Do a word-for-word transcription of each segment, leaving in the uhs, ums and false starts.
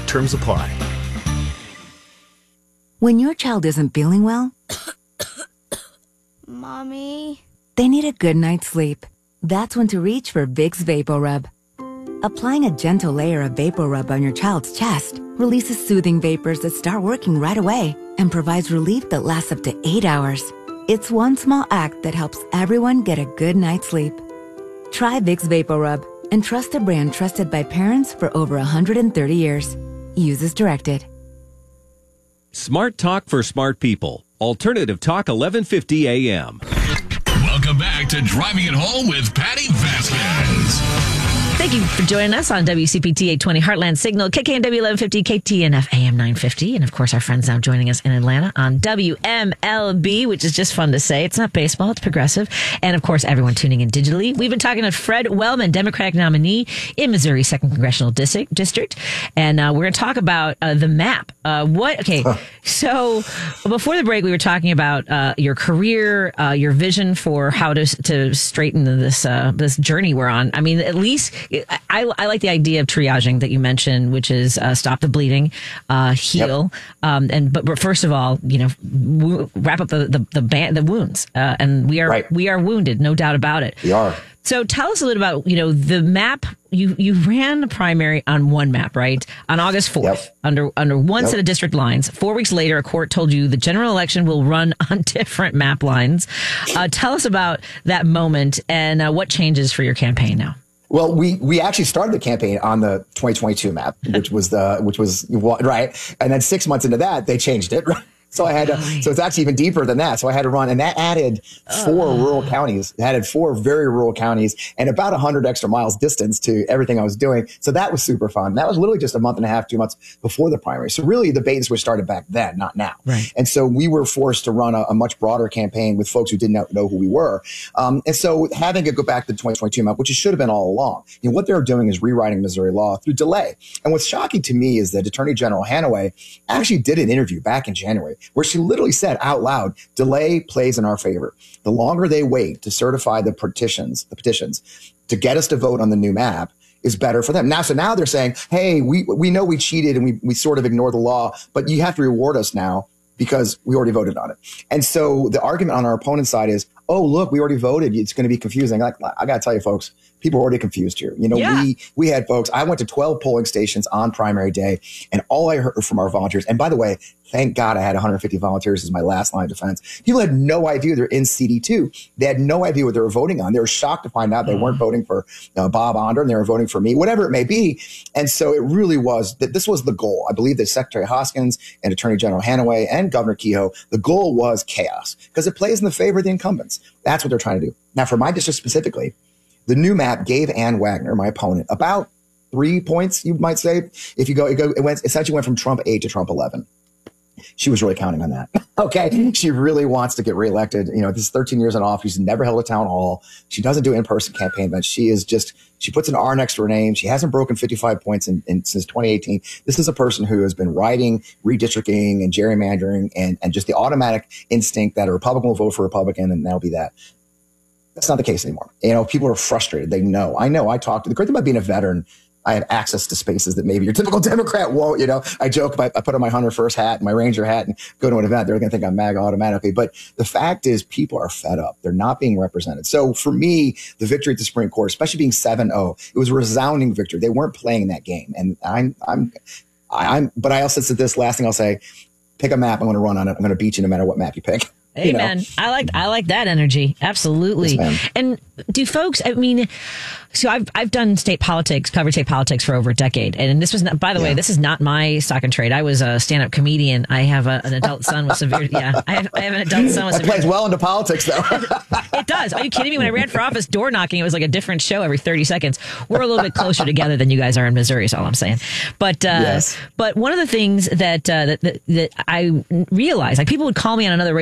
Terms apply. When your child isn't feeling well, Mommy? They need a good night's sleep. That's when to reach for Vicks VapoRub. Applying a gentle layer of VapoRub on your child's chest releases soothing vapors that start working right away and provides relief that lasts up to eight hours. It's one small act that helps everyone get a good night's sleep. Try Vicks VapoRub and trust a brand trusted by parents for over one hundred thirty years. Use as directed. Smart Talk for smart people. Alternative Talk eleven fifty A M. Welcome back to Driving It Home with Patty Vasquez. Thank you for joining us on W C P T eight twenty Heartland Signal, K K N W eleven fifty, K T N F A M nine fifty, and of course our friends now joining us in Atlanta on W M L B, which is just fun to say. It's not baseball, it's progressive. And of course everyone tuning in digitally. We've been talking to Fred Wellman, Democratic nominee in Missouri's second Congressional District, district and uh, we're going to talk about uh, the map. Uh, what? Okay, so before the break we were talking about uh, your career, uh, your vision for how to to straighten this uh, this journey we're on. I mean, at least I, I like the idea of triaging that you mentioned, which is uh, stop the bleeding, uh, heal, yep. um, and but, but first of all, you know, w- wrap up the the the, ban- the wounds, uh, and we are right. we are wounded, no doubt about it. We are. So tell us a little about, you know, the map. You you ran the primary on one map, right? On August fourth, yep. under under one yep. set of district lines. Four weeks later, a court told you the general election will run on different map lines. Uh, tell us about that moment and uh, what changes for your campaign now. Well, we, we actually started the campaign on the twenty twenty-two map, which was the, which was right. And then six months into that, they changed it. Right? So I had to, so it's actually even deeper than that. So I had to run, and that added four uh. rural counties. It added four very rural counties and about a hundred extra miles distance to everything I was doing. So that was super fun. That was literally just a month and a half, two months before the primary. So really the bait and switch started back then, not now. Right. And so we were forced to run a, a much broader campaign with folks who didn't know, know who we were. Um, and so having it go back to the twenty twenty-two map, which it should have been all along, you know, what they're doing is rewriting Missouri law through delay. And what's shocking to me is that Attorney General Hanaway actually did an interview back in January where she literally said out loud, delay plays in our favor. The longer they wait to certify the petitions, the petitions to get us to vote on the new map is better for them. Now, so now they're saying, hey, we we know we cheated and we, we sort of ignored the law, but you have to reward us now because we already voted on it. And so the argument on our opponent's side is, oh, look, we already voted. It's going to be confusing. Like, I got to tell you, folks, people are already confused here. You know, yeah. we we had folks, I went to twelve polling stations on primary day, and all I heard from our volunteers, and by the way, thank God I had one hundred fifty volunteers as my last line of defense. People had no idea they're in C D two. They had no idea what they were voting on. They were shocked to find out they mm. weren't voting for uh, Bob Onder and they were voting for me, whatever it may be. And so it really was that this was the goal. I believe that Secretary Hoskins and Attorney General Hanaway and Governor Kehoe, the goal was chaos because it plays in the favor of the incumbents. That's what they're trying to do. Now, for my district specifically, the new map gave Ann Wagner, my opponent, about three points, you might say. If you go, it, go, it went, essentially went from Trump eight to Trump eleven. She was really counting on that. Okay. She really wants to get reelected. You know, this is thirteen years in office. She's never held a town hall. She doesn't do in-person campaign events. She is just, she puts an R next to her name. She hasn't broken fifty-five points in, in since twenty eighteen. This is a person who has been writing redistricting and gerrymandering and, and just the automatic instinct that a Republican will vote for a Republican and that'll be that. That's not the case anymore. You know, people are frustrated. They know. I know. I talked to the great thing about being a veteran. I have access to spaces that maybe your typical Democrat won't. You know, I joke about I put on my Hunter First hat and my Ranger hat and go to an event. They're going to think I'm MAGA automatically. But the fact is, people are fed up. They're not being represented. So for me, the victory at the Supreme Court, especially being seven oh, it was a resounding victory. They weren't playing that game, and I'm I'm I'm. But I also said this last thing I'll say: pick a map. I'm going to run on it. I'm going to beat you no matter what map you pick. Amen. You know? I like I like that energy. Absolutely. Yes, and do folks, I mean, so I've I've done state politics, covered state politics for over a decade. And this was not, by the yeah. way, this is not my stock and trade. I was a stand-up comedian. I have a, an adult son with severe, yeah, I have, I have an adult son with that severe. plays well into politics, though. It does. Are you kidding me? When I ran for office, door knocking, it was like a different show every thirty seconds. We're a little bit closer together than you guys are in Missouri, is all I'm saying. But uh, yes. but one of the things that, uh, that, that, that I realized, like people would call me on another radio station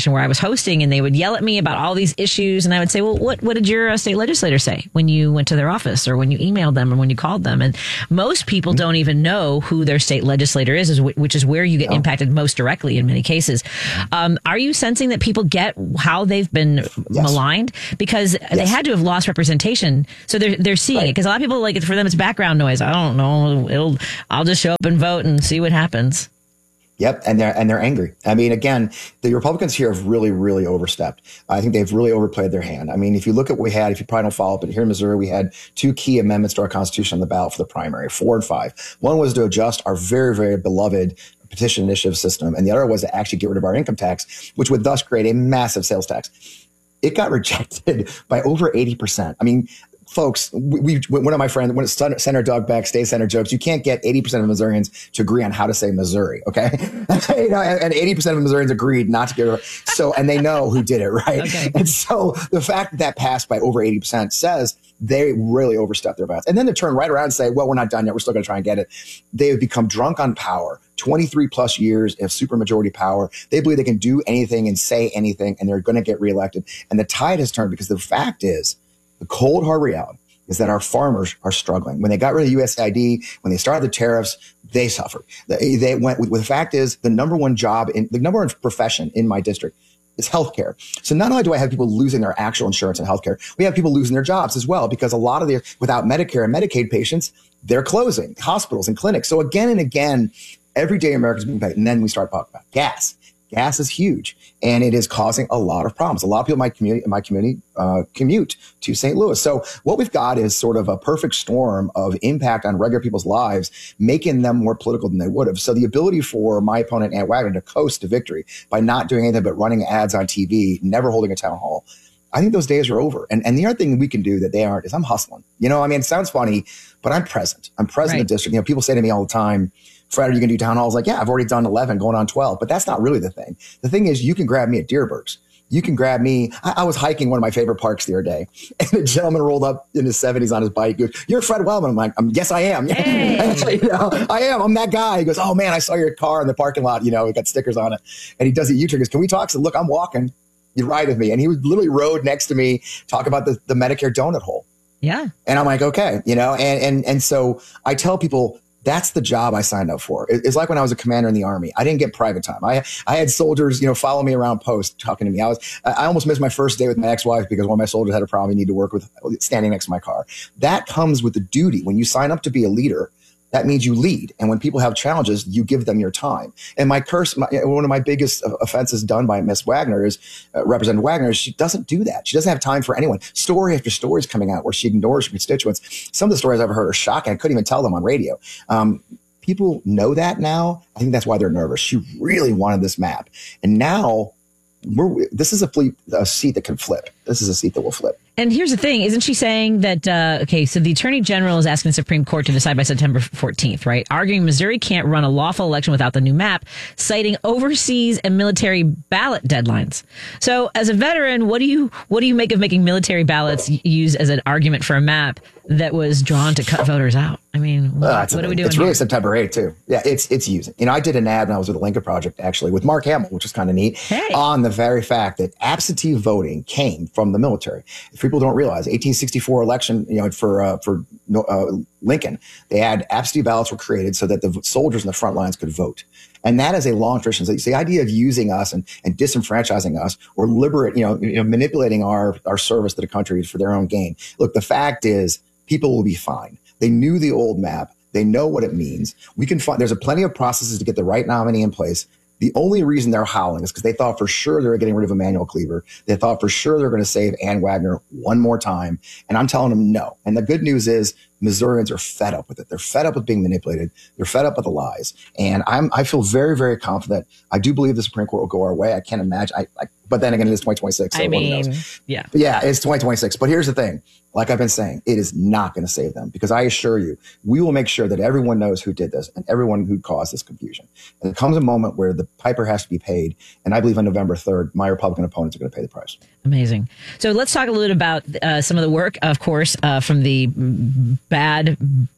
station where I was hosting, and they would yell at me about all these issues. And I would say, well, what, what did your uh, state legislator say when you went to their office, or when you emailed them, or when you called them? And most people mm-hmm. don't even know who their state legislator is, is which is where you get oh. impacted most directly in many cases. Um, are you sensing that people get how they've been yes. maligned? Because yes. they had to have lost representation. So they're, they're seeing right. it. Because a lot of people, like, for them, it's background noise. I don't know. It'll, I'll just show up and vote and see what happens. Yep, and they're and they're angry. I mean, again, the Republicans here have really, really overstepped. I think they've really overplayed their hand. I mean, if you look at what we had, if you probably don't follow up, but here in Missouri, we had two key amendments to our Constitution on the ballot for the primary, four and five. One was to adjust our very, very beloved petition initiative system, and the other was to actually get rid of our income tax, which would thus create a massive sales tax. It got rejected by over eighty percent. I mean, folks, we, we one of my friends, when it's Senator Doug Beck, State Senator jokes, you can't get eighty percent of Missourians to agree on how to say Missouri, okay? you know, and, and eighty percent of Missourians agreed not to get it. So, and they know who did it, right? Okay. And so the fact that that passed by over eighty percent says they really overstepped their bounds. And then to turn right around and say, well, we're not done yet. We're still going to try and get it. They have become drunk on power. twenty-three plus years of supermajority power. They believe they can do anything and say anything, and they're going to get reelected. And the tide has turned, because the fact is, the cold hard reality is that our farmers are struggling. When they got rid of U S A I D, when they started the tariffs, they suffered. They, they went with, with the fact is the number one job in the number one profession in my district is healthcare. So not only do I have people losing their actual insurance and healthcare, we have people losing their jobs as well, because a lot of the, without Medicare and Medicaid patients, they're closing hospitals and clinics. So again and again, every day Americans being paid. And then we start talking about gas. Gas is huge, and it is causing a lot of problems. A lot of people in my community, in my community uh, commute to Saint Louis. So what we've got is sort of a perfect storm of impact on regular people's lives, making them more political than they would have. So the ability for my opponent, Ant Wagner, to coast to victory by not doing anything but running ads on T V, never holding a town hall, I think those days are over. And, and the other thing we can do that they aren't is I'm hustling. You know, I mean, it sounds funny, but I'm present. I'm present right. in the district. You know, people say to me all the time, Fred, are you going to do town halls? Like, yeah, I've already done eleven, going on twelve. But that's not really the thing. The thing is, you can grab me at Deerberg's. You can grab me. I, I was hiking one of my favorite parks the other day, and a gentleman rolled up in his seventies on his bike. He goes, "You're Fred Wellman." I'm like, um, yes, I am. Hey. you know, I am. I'm that guy. He goes, "Oh, man, I saw your car in the parking lot. You know, it got stickers on it." And he does a U-turn. He goes, "Can we talk?" I said, "Look, I'm walking. You ride with me." And he was literally rode next to me, talk about the, the Medicare donut hole. Yeah. And I'm like, okay, you know, and, and, and so I tell people, that's the job I signed up for. It's like when I was a commander in the Army. I didn't get private time. I I had soldiers, you know, follow me around post talking to me. I was I almost missed my first day with my ex-wife because one of my soldiers had a problem. You need to work with standing next to my car. That comes with the duty. When you sign up to be a leader, that means you lead. And when people have challenges, you give them your time. And my curse, my, one of my biggest offenses done by Miss Wagner is, uh, Representative Wagner, is she doesn't do that. She doesn't have time for anyone. Story after story is coming out where she ignores her constituents. Some of the stories I've heard are shocking. I couldn't even tell them on radio. Um, people know that now. I think that's why they're nervous. She really wanted this map. And now we're, this is a, fleet, a seat that can flip. This is a seat that will flip. And here's the thing. Isn't she saying that, uh, okay, so the Attorney General is asking the Supreme Court to decide by September fourteenth, right? Arguing Missouri can't run a lawful election without the new map, citing overseas and military ballot deadlines. So as a veteran, what do you what do you make of making military ballots used as an argument for a map that was drawn to cut voters out? I mean, what, uh, what are we doing It's really here? September eighth, too. Yeah, it's it's using. You know, I did an ad when I was with the Lincoln Project, actually, with Mark Hamill, which was kind of neat, hey. on the very fact that absentee voting came from the military. If people don't realize, eighteen sixty-four election, you know, for uh, for uh, Lincoln, they had absentee ballots were created so that the soldiers in the front lines could vote. And that is a long tradition. So the idea of using us and, and disenfranchising us or liberate, you know, you know, manipulating our, our service to the country for their own gain. Look, the fact is people will be fine. They knew the old map. They know what it means. We can find, there's a plenty of processes to get the right nominee in place. The only reason they're howling is because they thought for sure they were getting rid of Emmanuel Cleaver. They thought for sure they're going to save Ann Wagner one more time. And I'm telling them no. And the good news is Missourians are fed up with it. They're fed up with being manipulated. They're fed up with the lies. And I'm, I feel very, very confident. I do believe the Supreme Court will go our way. I can't imagine. I, I but then again, it is twenty twenty-six. So I mean, knows. yeah. But yeah, it's twenty twenty-six. But here's the thing. Like I've been saying, it is not going to save them because I assure you, we will make sure that everyone knows who did this and everyone who caused this confusion. And there comes a moment where the piper has to be paid. And I believe on November third, my Republican opponents are going to pay the price. Amazing. So let's talk a little bit about uh, some of the work, of course, uh, from the bad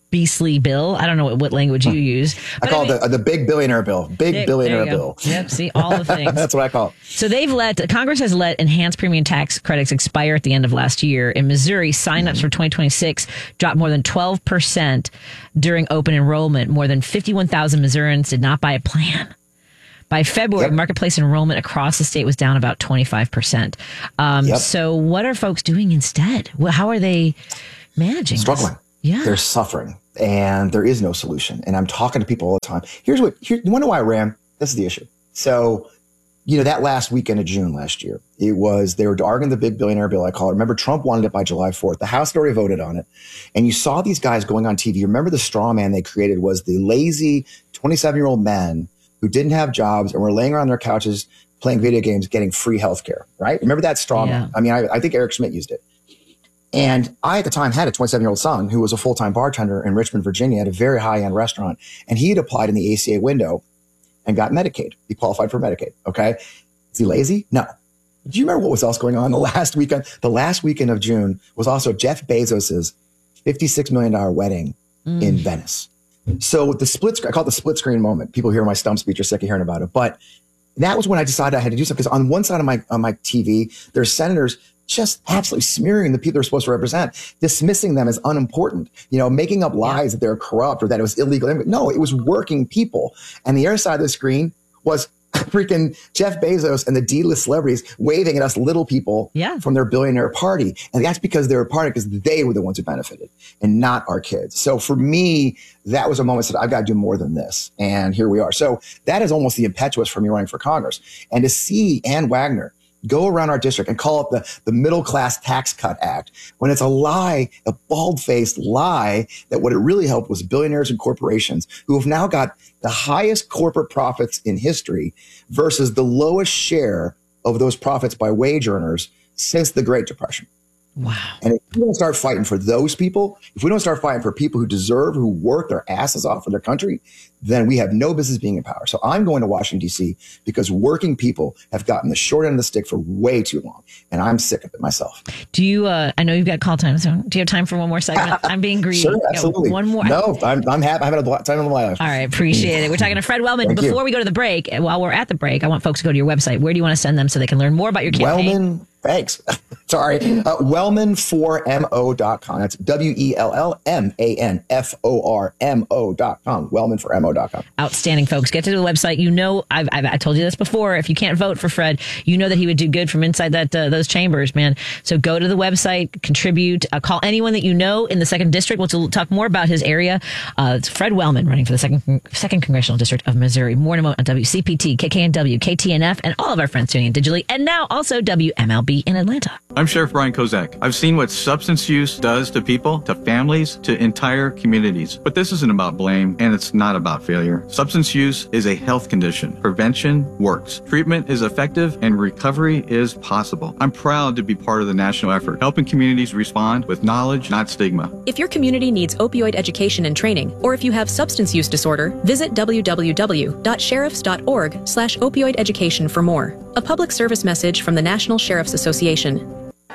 beastly bill. I don't know what, what language you use. I call I mean, it the, the big billionaire bill. Big there, billionaire there bill. Yep, see, all the things. That's what I call it. So they've let, Congress has let enhanced premium tax credits expire at the end of last year. In Missouri, signups mm-hmm. for twenty twenty-six dropped more than twelve percent during open enrollment. More than fifty-one thousand Missourians did not buy a plan. By February, yep. marketplace enrollment across the state was down about twenty-five percent. Um, yep. So what are folks doing instead? Well, how are they managing Struggling. This? Yeah. They're suffering, and there is no solution. And I'm talking to people all the time. Here's what, here, you want to know why I ran? This is the issue. So, you know, that last weekend of June last year, it was, they were arguing the big billionaire bill, I call it. Remember, Trump wanted it by July fourth. The House had already voted on it. And you saw these guys going on T V. Remember the straw man they created was the lazy twenty-seven-year-old men who didn't have jobs and were laying around their couches playing video games, getting free healthcare, right? Remember that straw yeah. man? I mean, I, I think Eric Schmidt used it. And I, at the time, had a twenty-seven-year-old son who was a full-time bartender in Richmond, Virginia, at a very high-end restaurant. And he had applied in the A C A window and got Medicaid. He qualified for Medicaid, okay? Is he lazy? No. Do you remember what was else going on the last weekend? The last weekend of June was also Jeff Bezos's fifty-six million dollars wedding mm. in Venice. So the split screen, I call it the split screen moment. People hear my stump speech are sick of hearing about it. But that was when I decided I had to do something. Because on one side of my, on my T V, there's senators just absolutely smearing the people they're supposed to represent, dismissing them as unimportant, you know, making up lies yeah. that they're corrupt or that it was illegal. No, it was working people. And the other side of the screen was freaking Jeff Bezos and the D-list celebrities waving at us little people yeah. from their billionaire party. And that's because they were part of it because they were the ones who benefited and not our kids. So for me, that was a moment that I've got to do more than this. And here we are. So that is almost the impetus for me running for Congress. And to see Ann Wagner go around our district and call it the, the Middle Class Tax Cut Act, when it's a lie, a bald-faced lie, that what it really helped was billionaires and corporations who have now got the highest corporate profits in history versus the lowest share of those profits by wage earners since the Great Depression. Wow. And if we don't start fighting for those people, if we don't start fighting for people who deserve, who work their asses off for their country, then we have no business being in power. So I'm going to Washington, D C because working people have gotten the short end of the stick for way too long. And I'm sick of it myself. Do you, uh, I know you've got call time. So do you have time for one more segment? I'm being greedy. Sure, absolutely. Yeah, one more. No, I'm, I'm happy. I'm having a time of my life. All right. Appreciate it. We're talking to Fred Wellman. Thank Before you. we go to the break, while we're at the break, I want folks to go to your website. Where do you want to send them so they can learn more about your campaign? Wellman. Thanks. Sorry. Uh, Wellman four M O dot com. That's W E L L M A N F O R M O dot com. Wellman four M O dot com. Outstanding, folks. Get to the website. You know, I've, I've I told you this before. If you can't vote for Fred, you know that he would do good from inside that uh, those chambers, man. So go to the website, contribute, uh, call anyone that you know in the second district. We'll talk more about his area. Uh, it's Fred Wellman running for the second second congressional district of Missouri. More in a moment on W C P T, K K N W, K T N F, and all of our friends tuning in digitally. And now also W M L B in Atlanta. I'm Sheriff Brian Kozak. I've seen what substance use does to people, to families, to entire communities. But this isn't about blame, and it's not about failure. Substance use is a health condition. Prevention works. Treatment is effective, and recovery is possible. I'm proud to be part of the national effort, helping communities respond with knowledge, not stigma. If your community needs opioid education and training, or if you have substance use disorder, visit w w w dot sheriffs dot org slash opioid education for more. A public service message from the National Sheriff's Association.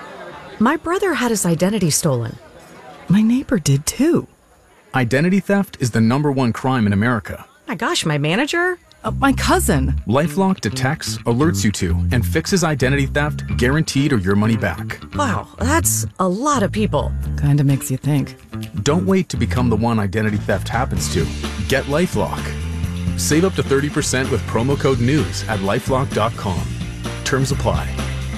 My brother had his identity stolen. My neighbor did too. Identity theft is the number one crime in America. My gosh, my manager? Uh, my cousin. LifeLock detects, alerts you to, and fixes identity theft guaranteed or your money back. Wow, that's a lot of people. Kinda makes you think. Don't wait to become the one identity theft happens to. Get LifeLock. Save up to thirty percent with promo code NEWS at lifelock dot com. Terms apply.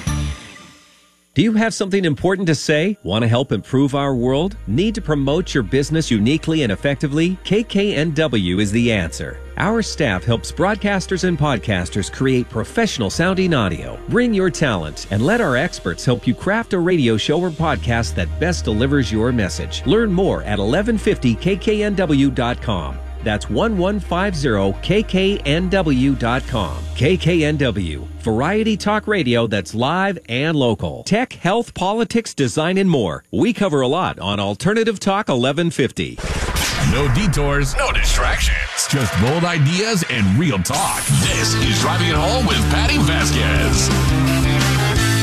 Do you have something important to say? Want to help improve our world? Need to promote your business uniquely and effectively? K K N W is the answer. Our staff helps broadcasters and podcasters create professional sounding audio. Bring your talent and let our experts help you craft a radio show or podcast that best delivers your message. Learn more at eleven fifty K K N W dot com. That's eleven fifty K K N W dot com. K K N W, variety talk radio that's live and local. Tech, health, politics, design, and more. We cover a lot on Alternative Talk eleven fifty. No detours, no distractions. Just bold ideas and real talk. This is Driving It Home with Patty Vasquez.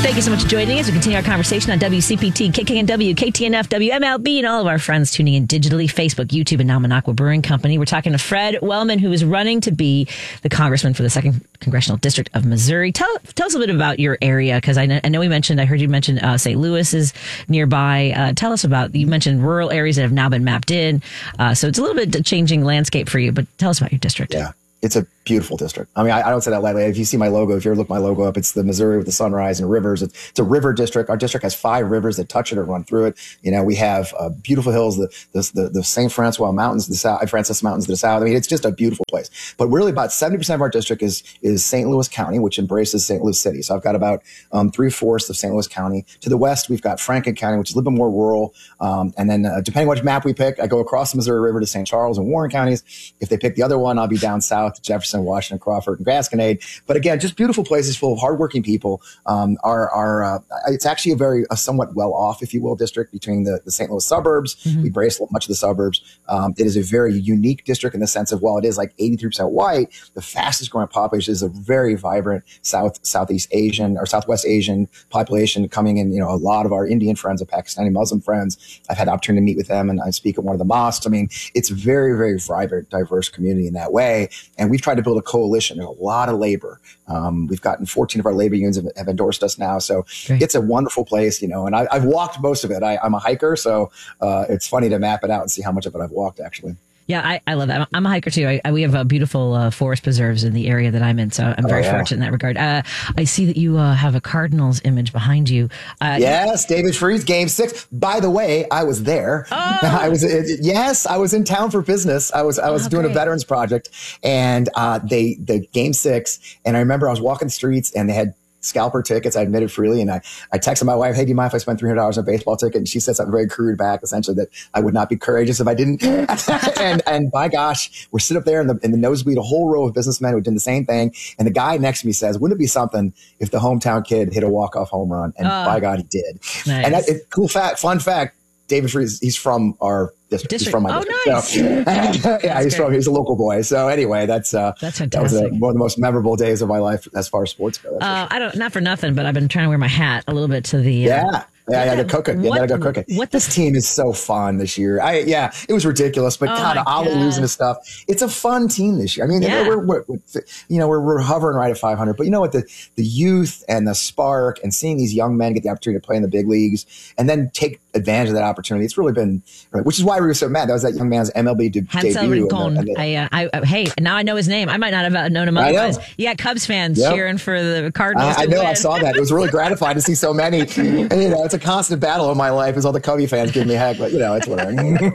Thank you so much for joining us. We continue our conversation on W C P T, K K N W, K T N F, W M L B, and all of our friends tuning in digitally, Facebook, YouTube, and now Minocqua Brewing Company. We're talking to Fred Wellman, who is running to be the congressman for the second Congressional District of Missouri. Tell, tell us a bit about your area, because I know, I know we mentioned, I heard you mention uh, Saint Louis is nearby. Uh, tell us about, you mentioned rural areas that have now been mapped in. Uh, so it's a little bit changing landscape for you, but tell us about your district. Yeah. It's a beautiful district. I mean, I, I don't say that lightly. If you see my logo, if you ever look my logo up, it's the Missouri with the sunrise and rivers. It's, it's a river district. Our district has five rivers that touch it or run through it. You know, we have uh, beautiful hills, the the the, the Saint Francois Mountains, the South, Francis Mountains to the south. I mean, it's just a beautiful place. But really, about seventy percent of our district is is Saint Louis County, which embraces Saint Louis City. So I've got about um, three fourths of Saint Louis County. To the west, we've got Franklin County, which is a little bit more rural. Um, and then, uh, depending on which map we pick, I go across the Missouri River to Saint Charles and Warren counties. If they pick the other one, I'll be down south to Jefferson, Washington, Crawford, and Gasconade. But again, just beautiful places full of hardworking people. Um, are, are uh, it's actually a very a somewhat well-off, if you will, district between the, the Saint Louis suburbs. Mm-hmm. We embrace much of the suburbs. Um, it is a very unique district in the sense of, while it is like eighty-three percent white, the fastest growing population is a very vibrant South Southeast Asian or Southwest Asian population coming in. You know, a lot of our Indian friends, and Pakistani Muslim friends. I've had the opportunity to meet with them, and I speak at one of the mosques. I mean, it's a very, very vibrant, diverse community in that way. And we've tried to build a coalition. There's a lot of labor. Um, we've gotten fourteen of our labor unions have, have endorsed us now. So Great. It's a wonderful place, you know, and I, I've walked most of it. I, I'm a hiker, so uh, it's funny to map it out and see how much of it I've walked, actually. Yeah, I, I love that. I'm, I'm a hiker too. I, I, we have uh, beautiful uh, forest preserves in the area that I'm in, so I'm very oh, yeah. fortunate in that regard. Uh, I see that you uh, have a Cardinals image behind you. Uh, yes, David Freese, Game Six. By the way, I was there. Oh. I was uh, yes, I was in town for business. I was I was oh, doing great. a veterans project, and uh, they the Game Six. And I remember I was walking the streets, and they had scalper tickets. I admitted freely. And I, I texted my wife, hey, do you mind if I spend three hundred dollars on a baseball ticket? And she said something very crude back, essentially that I would not be courageous if I didn't. and, and by gosh, we're sitting up there in the, in the nosebleed, a whole row of businessmen who did the same thing. And the guy next to me says, wouldn't it be something if the hometown kid hit a walk-off home run? And uh, by God, he did. Nice. And that, it, cool fact, fun fact, David Freese, he's from our district. district. He's from my oh, district. Nice. So, yeah, he's great. from, he's a local boy. So anyway, that's, uh, that's that was a, one of the most memorable days of my life as far as sports go. Uh, sure. I don't, not for nothing, but I've been trying to wear my hat a little bit to the, uh, yeah. Yeah, yeah, to cook it. You gotta go cook it. What this team is so fun this year. I yeah, it was ridiculous, but oh God, Ollie losing his stuff. It's a fun team this year. I mean, yeah. we're, we're, we're you know we're, we're hovering right at five hundred, but you know what? The the youth and the spark and seeing these young men get the opportunity to play in the big leagues and then take advantage of that opportunity. It's really been, which is why we were so mad. That was that young man's M L B de- Hansel debut. Rincon. And the, and the, I, uh, I, uh, hey, now I know his name. I might not have known him otherwise. Yeah, Cubs fans yep. cheering for the Cardinals. I, I know. win. I saw that. It was really gratifying to see so many. And, you know, it's a constant battle in my life is all the Cubby fans give me heck, but you know, it's whatever.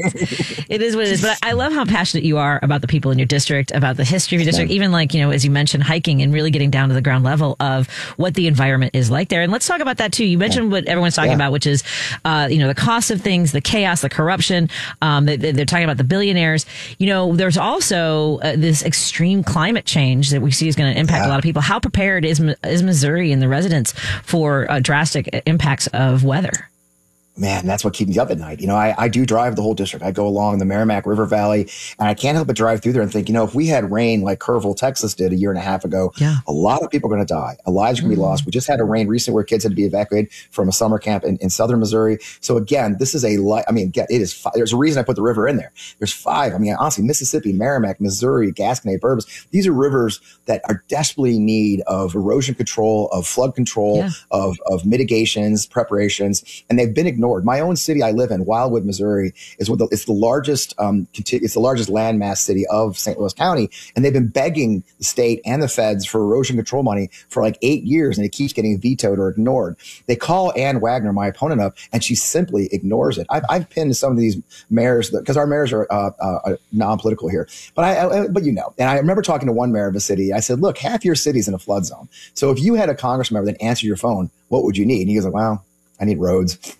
It is what it is. But I love how passionate you are about the people in your district, about the history of your district, even like, you know, as you mentioned, hiking and really getting down to the ground level of what the environment is like there. And let's talk about that too. You mentioned yeah. what everyone's talking yeah. about, which is, uh, you know, the cost of things, the chaos, the corruption. Um, they, they're talking about the billionaires. You know, there's also uh, this extreme climate change that we see is going to impact yeah. a lot of people. How prepared is, is Missouri and the residents for uh, drastic impacts of weather? Man, that's what keeps me up at night. You know, I, I do drive the whole district. I go along the Merrimack River Valley, and I can't help but drive through there and think, you know, if we had rain like Kerrville, Texas did a year and a half ago, yeah. a lot of people are going to die. A lives are going to mm-hmm. be lost. We just had a rain recently where kids had to be evacuated from a summer camp in, in southern Missouri. So again, this is a, li- I mean, again, it is, fi- there's a reason I put the river in there. There's five. I mean, honestly, Mississippi, Merrimack, Missouri, Gasconade, Burbs, these are rivers that are desperately in need of erosion control, of flood control, yeah. of, of mitigations, preparations, and they've been ignored. My own city I live in, Wildwood, Missouri, is what the, it's the largest um, it's the largest landmass city of Saint Louis County, and they've been begging the state and the feds for erosion control money for like eight years, and it keeps getting vetoed or ignored. They call Ann Wagner, my opponent, up, and she simply ignores it. I've, I've pinned some of these mayors because our mayors are uh, uh, non-political here, but I, I but you know, and I remember talking to one mayor of a city. I said, "Look, half your city's in a flood zone. So if you had a Congress member that answered your phone, what would you need?" And he goes, "Well, I need roads."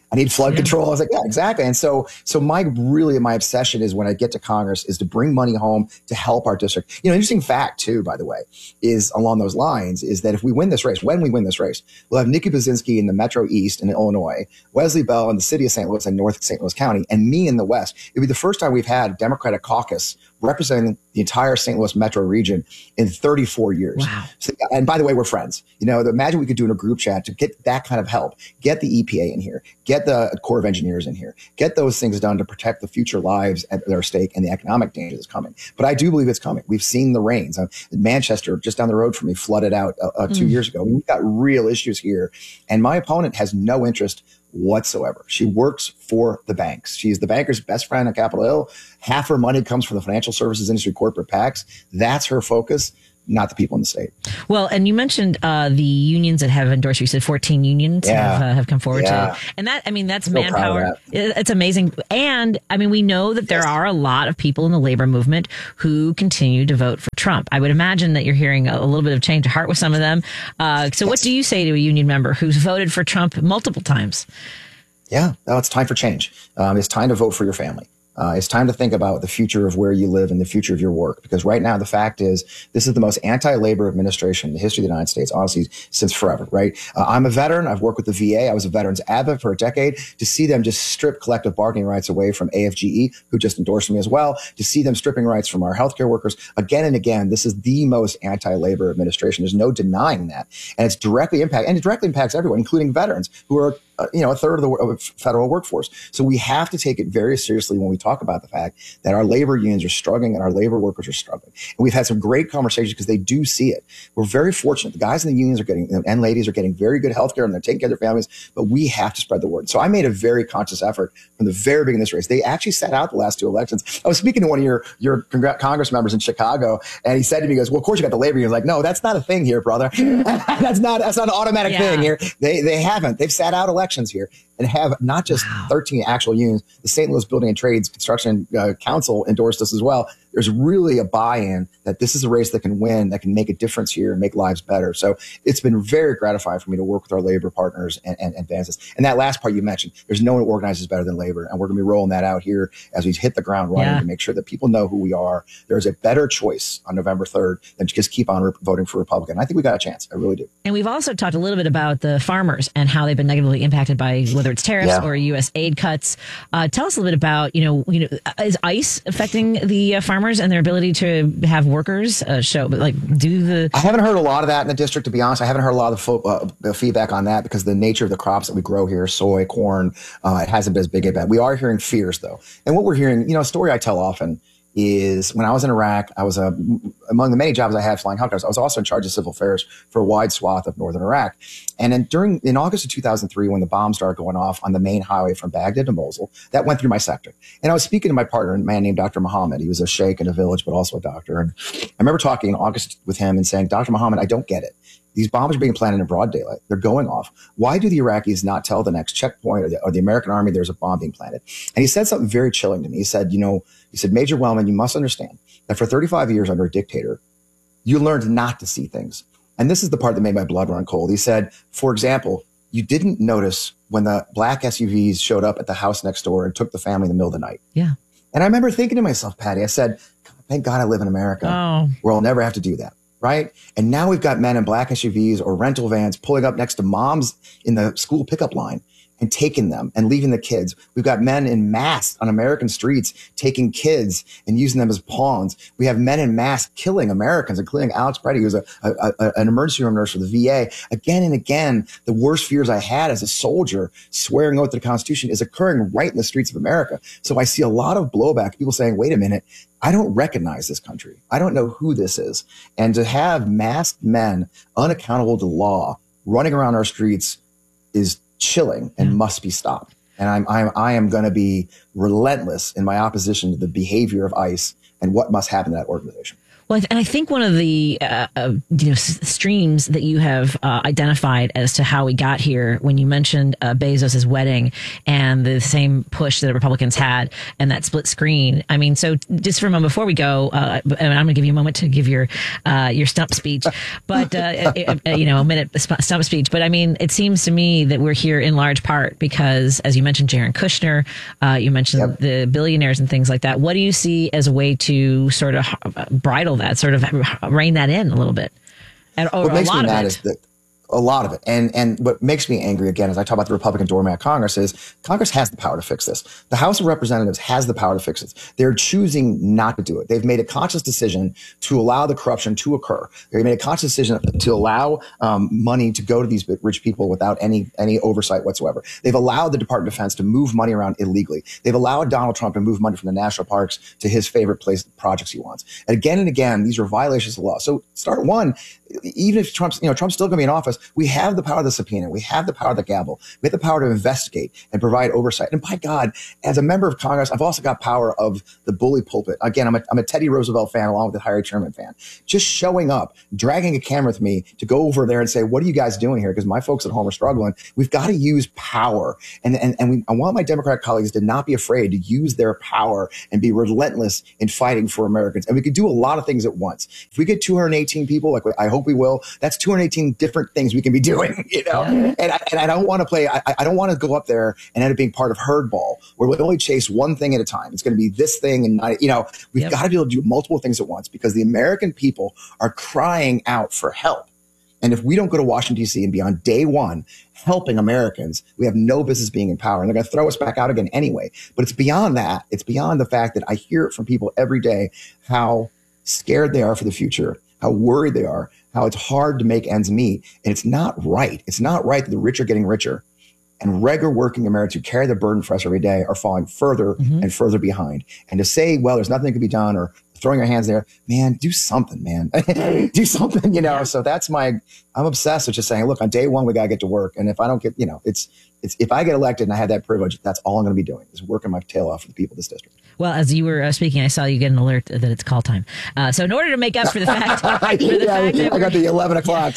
I need flood yeah. control. I was like, yeah, exactly. And so, so my really, my obsession is when I get to Congress is to bring money home to help our district. You know, interesting fact too, by the way, is along those lines is that if we win this race, when we win this race, we'll have Nikki Baczynski in the Metro East in Illinois, Wesley Bell in the city of Saint Louis and North Saint Louis County, and me in the West. It'd be the first time we've had a Democratic caucus representing the entire Saint Louis metro region in thirty-four years. Wow. So, and by the way, we're friends. You know, imagine we could do in a group chat to get that kind of help, get the E P A in here, get the Corps of Engineers in here, get those things done to protect the future lives at their stake and the economic danger that's coming. But I do believe it's coming. We've seen the rains. Uh, Manchester, just down the road from me, flooded out uh, uh, two mm. years ago. We've got real issues here. And my opponent has no interest whatsoever. She works for the banks. She's the banker's best friend on Capitol Hill. Half her money comes from the financial services industry, corporate PACs. That's her focus, not the people in the state. Well, and you mentioned uh, the unions that have endorsed you. You said fourteen unions yeah. have, uh, have come forward yeah. to, and that, I mean, that's so manpower. It's amazing. And I mean, we know that there yes. are a lot of people in the labor movement who continue to vote for Trump. I would imagine that you're hearing a, a little bit of change of heart with some of them. Uh, so yes. what do you say to a union member who's voted for Trump multiple times? Yeah, no, it's time for change. Um, it's time to vote for your family. Uh, it's time to think about the future of where you live and the future of your work. Because right now, the fact is, this is the most anti-labor administration in the history of the United States, honestly, since forever, right? Uh, I'm a veteran. I've worked with the V A. I was a veterans advocate for a decade. To see them just strip collective bargaining rights away from A F G E, who just endorsed me as well, to see them stripping rights from our healthcare workers again and again, this is the most anti-labor administration. There's no denying that. And it's directly impact, and it directly impacts everyone, including veterans who are Uh, you know, a third of the of federal workforce. So we have to take it very seriously when we talk about the fact that our labor unions are struggling and our labor workers are struggling. And we've had some great conversations because they do see it. We're very fortunate. The guys in the unions are getting, and ladies are getting very good health care and they're taking care of their families, but we have to spread the word. So I made a very conscious effort from the very beginning of this race. They actually sat out the last two elections. I was speaking to one of your, your Congress members in Chicago, and he said to me, he goes, well, of course you got the labor unions. Like, no, that's not a thing here, brother. that's not, that's not an automatic yeah. thing here. They, they haven't. They've sat out elections here and have not just wow. thirteen actual unions. The Saint Louis Building and Trades Construction uh, Council endorsed us as well. There's really a buy-in that this is a race that can win, that can make a difference here and make lives better. So it's been very gratifying for me to work with our labor partners and, and, and advance this. And that last part you mentioned, there's no one who organizes better than labor. And we're going to be rolling that out here as we hit the ground running yeah. to make sure that people know who we are. There's a better choice on November third than to just keep on re- voting for Republican. I think we got a chance. I really do. And we've also talked a little bit about the farmers and how they've been negatively impacted by whether it's tariffs yeah. or U S aid cuts. Uh, tell us a little bit about, you know, you know, is ICE affecting the uh, farmers and their ability to have workers uh, show, but like do the. I haven't heard a lot of that in the district, to be honest. I haven't heard a lot of the, fo- uh, the feedback on that because the nature of the crops that we grow here, soy, corn, uh, it hasn't been as big a bad. We are hearing fears though. And what we're hearing, you know, a story I tell often is when I was in Iraq, I was a, among the many jobs I had flying helicopters, I was also in charge of civil affairs for a wide swath of northern Iraq. And then during, in August of two thousand three, when the bombs started going off on the main highway from Baghdad to Mosul, that went through my sector. And I was speaking to my partner, a man named Doctor Muhammad. He was a sheikh in a village, but also a doctor. And I remember talking in August with him and saying, Doctor Muhammad, I don't get it. These bombs are being planted in broad daylight. They're going off. Why do the Iraqis not tell the next checkpoint or the, or the American army there's a bomb being planted? And he said something very chilling to me. He said, you know, he said, Major Wellman, you must understand that for thirty-five years under a dictator, you learned not to see things. And this is the part that made my blood run cold. He said, for example, you didn't notice when the black S U Vs showed up at the house next door and took the family in the middle of the night. Yeah. And I remember thinking to myself, Patty, I said, thank God I live in America oh. where I'll never have to do that. Right. And now we've got men in black S U Vs or rental vans pulling up next to moms in the school pickup line and taking them and leaving the kids. We've got men in masks on American streets taking kids and using them as pawns. We have men in masks killing Americans, including Alex Preddy, who's a, a, a, an emergency room nurse for the V A. Again and again, the worst fears I had as a soldier swearing oath to the Constitution is occurring right in the streets of America. So I see a lot of blowback, people saying, wait a minute, I don't recognize this country. I don't know who this is. And to have masked men unaccountable to law running around our streets is chilling and must be stopped. And I'm, I'm, I am going to be relentless in my opposition to the behavior of ICE and what must happen to that organization. Well, and I think one of the uh, uh, you know s- streams that you have uh, identified as to how we got here, when you mentioned uh, Bezos's wedding and the same push that the Republicans had and that split screen. I mean, so just for a moment before we go, uh, and I'm going to give you a moment to give your uh, your stump speech, but uh, uh, you know, a minute stump speech. But I mean, it seems to me that we're here in large part because, as you mentioned, Jared Kushner, uh, you mentioned yep. the billionaires and things like that. What do you see as a way to sort of bridle that, sort of rein that in a little bit? And, or what makes a lot me mad of it. is that a lot of it. And and what makes me angry, again, as I talk about the Republican doormat Congress, is Congress has the power to fix this. The House of Representatives has the power to fix this. They're choosing not to do it. They've made a conscious decision to allow the corruption to occur. They've made a conscious decision to allow um, money to go to these rich people without any any oversight whatsoever. They've allowed the Department of Defense to move money around illegally. They've allowed Donald Trump to move money from the national parks to his favorite place, projects he wants. And again and again, these are violations of law. So start one, even if Trump's, you know, Trump's still going to be in office, we have the power of the subpoena. We have the power of the gavel. We have the power to investigate and provide oversight. And by God, as a member of Congress, I've also got power of the bully pulpit. Again, I'm a, I'm a Teddy Roosevelt fan along with the Harry Truman fan. Just showing up, dragging a camera with me to go over there and say, what are you guys doing here? Because my folks at home are struggling. We've got to use power. And, and, and we, I want my Democratic colleagues to not be afraid to use their power and be relentless in fighting for Americans. And we could do a lot of things at once. If we get two hundred eighteen people, like I hope we will, that's two hundred eighteen different things we can be doing, you know? Yeah. And, I, and I don't want to play, I, I don't want to go up there and end up being part of herd ball, where we only chase one thing at a time. It's going to be this thing and not, you know, we've yep. got to be able to do multiple things at once, because the American people are crying out for help. And if we don't go to Washington, D C and be on day one helping Americans, we have no business being in power. And they're going to throw us back out again anyway. But it's beyond that. It's beyond the fact that I hear it from people every day, how scared they are for the future, how worried they are, how it's hard to make ends meet. And it's not right. It's not right that the rich are getting richer and regular working Americans who carry the burden for us every day are falling further mm-hmm. and further behind. And to say, well, there's nothing that can be done, or throwing your hands there, man, do something, man. do something, you know? Yeah. So that's my, I'm obsessed with just saying, look, on day one, we got to get to work. And if I don't get, you know, it's, it's, if I get elected and I have that privilege, that's all I'm going to be doing, is working my tail off for the people of this district. Well, as you were uh, speaking, I saw you get an alert that it's call time. Uh, so in order to make up for the fact, for the yeah, fact that I got the eleven o'clock.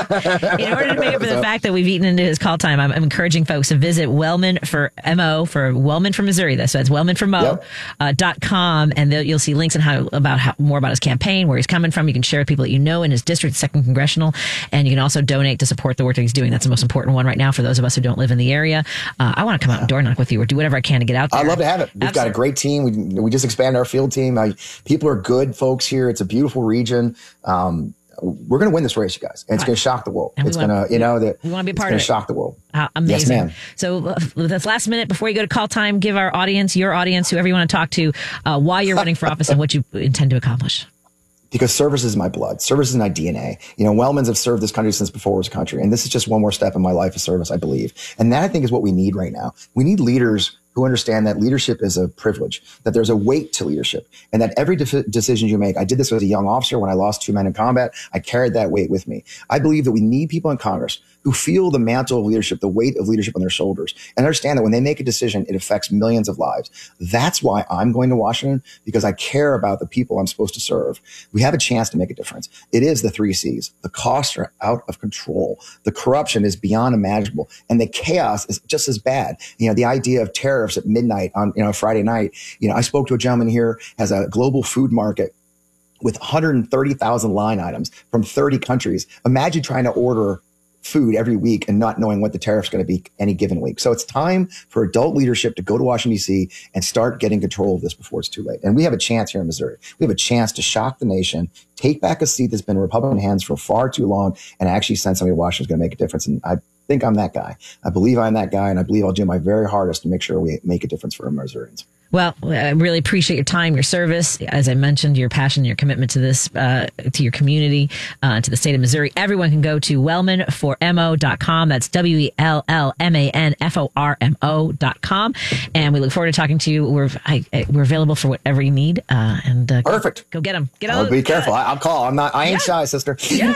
In order to make up for the fact that we've eaten into his call time, I'm, I'm encouraging folks to visit Wellman for M O for Wellman for Missouri. That's so it's Wellman for Mo yep. uh, dot com, and you'll see links and how about how, more about his campaign, where he's coming from. You can share with people that you know in his district, second congressional, and you can also donate to support the work that he's doing. That's the most important one right now for those of us who don't live in the area. Uh, I want to come out and door knock with you, or do whatever I can to get out there. I'd love to have it. We've Absolutely. got a great team. We we just expanded our field team. I, people are good folks here. It's a beautiful region. Um, we're going to win this race, you guys. And it's going to shock the world. It's going to, you know, that we want to be a part of it. It's going to shock the world. Uh, amazing. Yes, ma'am. So uh, this last minute before you go to call time, give our audience, your audience, whoever you want to talk to, uh, why you're running for office and what you intend to accomplish. Because service is my blood. Service is my D N A. You know, Wellmans have served this country since before it was a country. And this is just one more step in my life of service, I believe. And that, I think, is what we need right now. We need leaders who understand that leadership is a privilege, that there's a weight to leadership, and that every de- decision you make, I did this as a young officer when I lost two men in combat, I carried that weight with me. I believe that we need people in Congress who feel the mantle of leadership, the weight of leadership on their shoulders, and understand that when they make a decision, it affects millions of lives. That's why I'm going to Washington, because I care about the people I'm supposed to serve. We have a chance to make a difference. It is the three C's. The costs are out of control. The corruption is beyond imaginable, and the chaos is just as bad. You know, the idea of tariffs at midnight on, you know, Friday night. You know, I spoke to a gentleman here, has a global food market with one hundred thirty thousand line items from thirty countries. Imagine trying to order food every week and not knowing what the tariff's going to be any given week. So it's time for adult leadership to go to Washington, D C and start getting control of this before it's too late. And we have a chance here in Missouri. We have a chance to shock the nation, take back a seat that's been in Republican hands for far too long, and actually send somebody to Washington who's going to make a difference. And I think I'm that guy. I believe I'm that guy, and I believe I'll do my very hardest to make sure we make a difference for Missourians. Well, I really appreciate your time, your service. As I mentioned, your passion, your commitment to this, uh, to your community, uh, to the state of Missouri. Everyone can go to Wellman for M O dot com. That's W E L L M A N F O R M O dot com. And we look forward to talking to you. We're I, we're available for whatever you need. Uh, and uh, Perfect. Go, go get them. Get I'll on. Be careful. I, I'll call. I'm not. I ain't yeah. shy, sister. Yeah.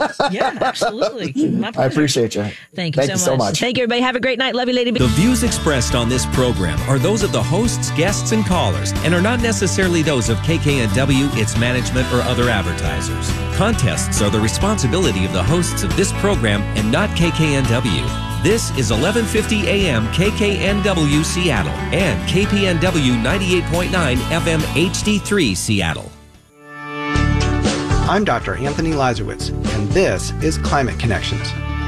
Yeah, absolutely. My I pleasure. appreciate you. Thank you, Thank so, you much. so much. Thank you, everybody. Have a great night. Love you, Lady B. The views expressed on this program are those of the hosts, guests, and callers and are not necessarily those of K K N W, its management, or other advertisers. Contests are the responsibility of the hosts of this program and not K K N W. This is eleven fifty A M K K N W Seattle and K P N W ninety-eight point nine F M H D three Seattle. I'm Doctor Anthony Lazarowitz, and this is Climate Connections.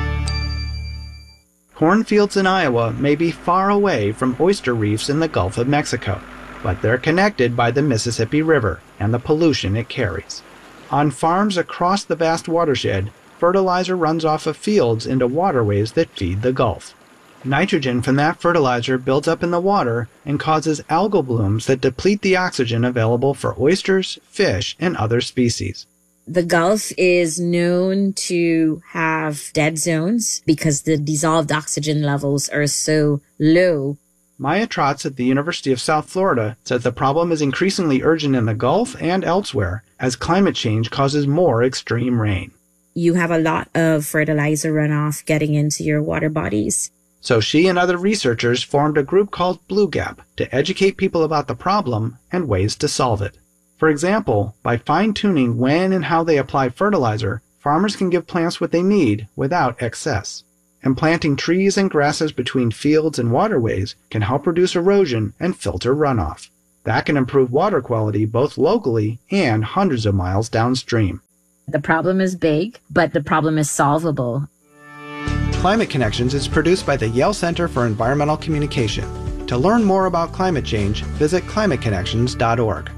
Cornfields in Iowa may be far away from oyster reefs in the Gulf of Mexico, but they're connected by the Mississippi River and the pollution it carries. On farms across the vast watershed, fertilizer runs off of fields into waterways that feed the Gulf. Nitrogen from that fertilizer builds up in the water and causes algal blooms that deplete the oxygen available for oysters, fish, and other species. The Gulf is known to have dead zones because the dissolved oxygen levels are so low. Maya Trotz at the University of South Florida says the problem is increasingly urgent in the Gulf and elsewhere as climate change causes more extreme rain. You have a lot of fertilizer runoff getting into your water bodies. So she and other researchers formed a group called Blue Gap to educate people about the problem and ways to solve it. For example, by fine-tuning when and how they apply fertilizer, farmers can give plants what they need without excess. And planting trees and grasses between fields and waterways can help reduce erosion and filter runoff. That can improve water quality both locally and hundreds of miles downstream. The problem is big, but the problem is solvable. Climate Connections is produced by the Yale Center for Environmental Communication. To learn more about climate change, visit climate connections dot org.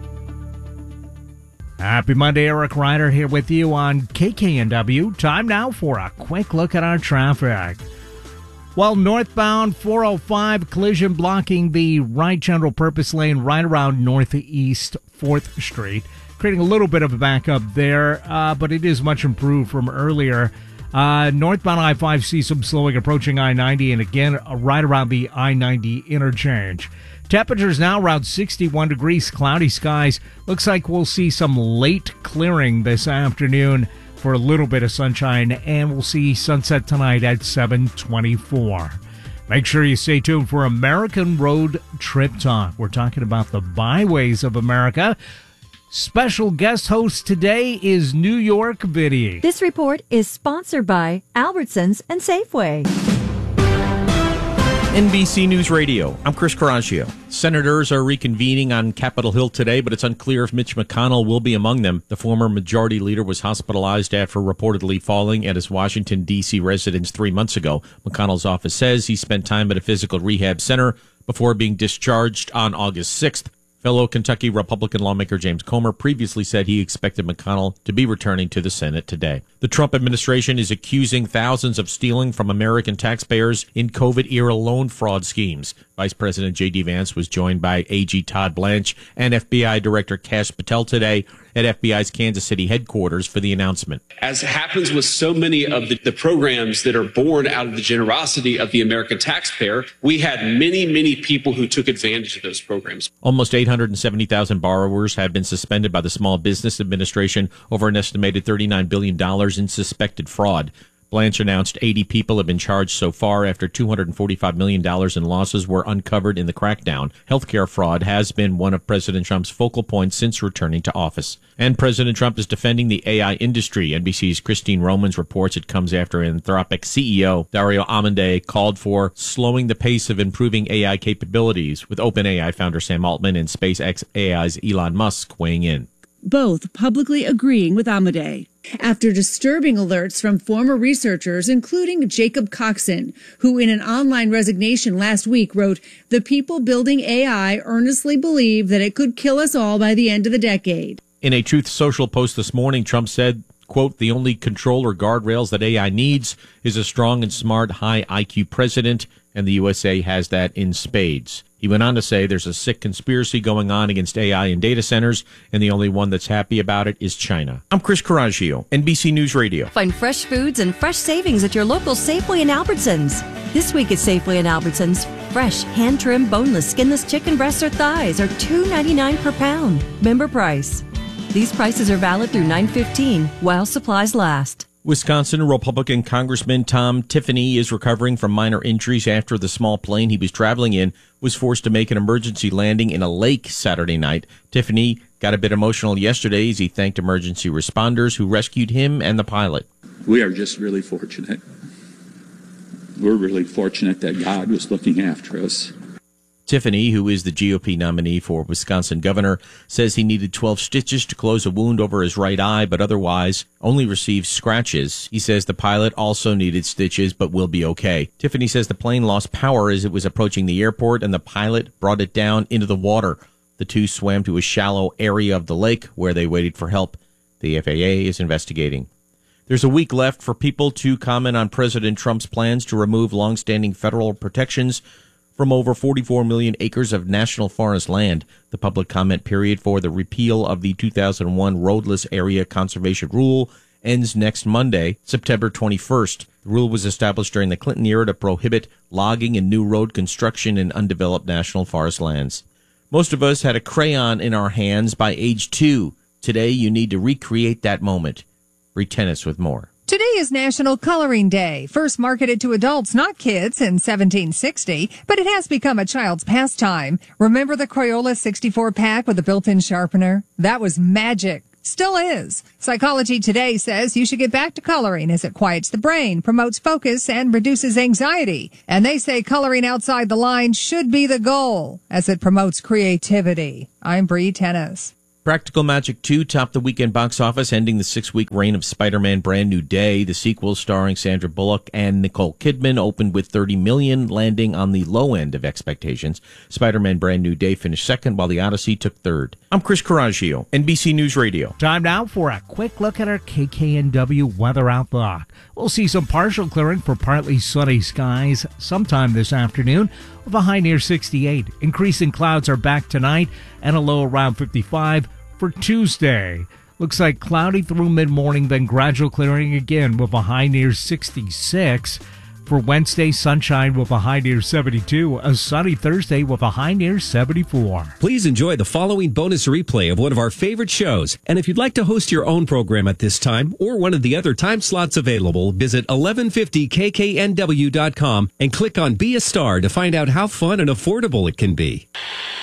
Happy Monday, Eric Ryder here with you on K K N W. Time now for a quick look at our traffic. Well, northbound four oh five collision blocking the right general purpose lane right around Northeast fourth Street, creating a little bit of a backup there, uh, but it is much improved from earlier. Uh, northbound I five see some slowing approaching I ninety and again uh, right around the I ninety interchange. Temperatures now around sixty-one degrees, cloudy skies. Looks like we'll see some late clearing this afternoon for a little bit of sunshine, and we'll see sunset tonight at seven twenty-four. Make sure you stay tuned for American Road Trip Talk. We're talking about the byways of America. Special guest host today is New York Viddy. This report is sponsored by Albertsons and Safeway. N B C News Radio, I'm Chris Coraggio. Senators are reconvening on Capitol Hill today, but it's unclear if Mitch McConnell will be among them. The former majority leader was hospitalized after reportedly falling at his Washington, D C residence three months ago. McConnell's office says he spent time at a physical rehab center before being discharged on August sixth. Fellow Kentucky Republican lawmaker James Comer previously said he expected McConnell to be returning to the Senate today. The Trump administration is accusing thousands of stealing from American taxpayers in COVID-era loan fraud schemes. Vice President J D. Vance was joined by A G Todd Blanche and F B I Director Kash Patel today at F B I's Kansas City headquarters for the announcement. As happens with so many of the, the programs that are born out of the generosity of the American taxpayer, we had many, many people who took advantage of those programs. Almost eight hundred seventy thousand borrowers have been suspended by the Small Business Administration over an estimated thirty-nine billion dollars in suspected fraud. Blanche announced eighty people have been charged so far after two hundred forty-five million dollars in losses were uncovered in the crackdown. Healthcare fraud has been one of President Trump's focal points since returning to office. And President Trump is defending the A I industry. N B C's Christine Romans reports it comes after Anthropic C E O Dario Amodei called for slowing the pace of improving A I capabilities, with OpenAI founder Sam Altman and SpaceX A I's Elon Musk weighing in. Both publicly agreeing with Amodei. After disturbing alerts from former researchers, including Jacob Coxon, who in an online resignation last week wrote, "The people building A I earnestly believe that it could kill us all by the end of the decade." In a Truth Social post this morning, Trump said, quote, "The only control or guardrails that A I needs is a strong and smart, high I Q president, and the U S A has that in spades." He went on to say there's a sick conspiracy going on against A I in data centers, and the only one that's happy about it is China. I'm Chris Coraggio, N B C News Radio. Find fresh foods and fresh savings at your local Safeway and Albertsons. This week at Safeway and Albertsons, fresh, hand-trimmed, boneless, skinless chicken breasts or thighs are two ninety-nine per pound. Member price. These prices are valid through nine fifteen while supplies last. Wisconsin Republican Congressman Tom Tiffany is recovering from minor injuries after the small plane he was traveling in was forced to make an emergency landing in a lake Saturday night. Tiffany got a bit emotional yesterday as he thanked emergency responders who rescued him and the pilot. We are just really fortunate. We're really fortunate that God was looking after us. Tiffany, who is the G O P nominee for Wisconsin governor, says he needed twelve stitches to close a wound over his right eye, but otherwise only received scratches. He says the pilot also needed stitches, but will be okay. Tiffany says the plane lost power as it was approaching the airport, and the pilot brought it down into the water. The two swam to a shallow area of the lake where they waited for help. The F A A is investigating. There's a week left for people to comment on President Trump's plans to remove longstanding federal protections from over forty-four million acres of national forest land. The public comment period for the repeal of the two thousand one Roadless Area Conservation Rule ends next Monday, September twenty-first. The rule was established during the Clinton era to prohibit logging and new road construction in undeveloped national forest lands. Most of us had a crayon in our hands by age two. Today, you need to recreate that moment. Read Tennis with more. Today is National Coloring Day, first marketed to adults, not kids, in seventeen sixty, but it has become a child's pastime. Remember the Crayola sixty-four pack with a built-in sharpener? That was magic. Still is. Psychology Today says you should get back to coloring as it quiets the brain, promotes focus, and reduces anxiety. And they say coloring outside the line should be the goal as it promotes creativity. I'm Bree Tennis. Practical Magic two topped the weekend box office, ending the six-week reign of Spider-Man Brand New Day. The sequel, starring Sandra Bullock and Nicole Kidman, opened with thirty million dollars, landing on the low end of expectations. Spider-Man Brand New Day finished second, while The Odyssey took third. I'm Chris Coraggio, N B C News Radio. Time now for a quick look at our K K N W weather outlook. We'll see some partial clearing for partly sunny skies sometime this afternoon, with a high near sixty-eight. Increasing clouds are back tonight and a low around fifty-five. For Tuesday, looks like cloudy through mid-morning, then gradual clearing again with a high near sixty-six. For Wednesday, sunshine with a high near seventy-two. A sunny Thursday with a high near seventy-four. Please enjoy the following bonus replay of one of our favorite shows. And if you'd like to host your own program at this time or one of the other time slots available, visit eleven fifty K K N W dot com and click on Be a Star to find out how fun and affordable it can be.